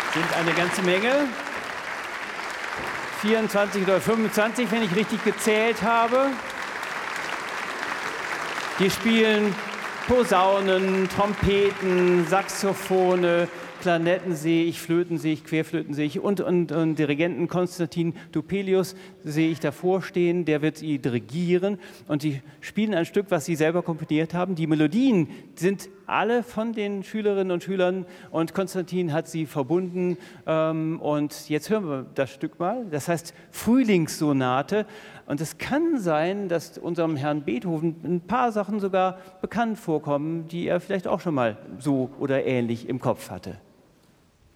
Sind eine ganze Menge. 24 oder 25, wenn ich richtig gezählt habe. Die spielen Posaunen, Trompeten, Saxophone, Klarinetten sehe ich, Flöten sehe ich, Querflöten sehe ich und Dirigenten Konstantin Dupelius sehe ich davor stehen, der wird sie dirigieren und sie spielen ein Stück, was sie selber komponiert haben. Die Melodien sind alle von den Schülerinnen und Schülern und Konstantin hat sie verbunden und jetzt hören wir das Stück mal, das heißt Frühlingssonate. Und es kann sein, dass unserem Herrn Beethoven ein paar Sachen sogar bekannt vorkommen, die er vielleicht auch schon mal so oder ähnlich im Kopf hatte.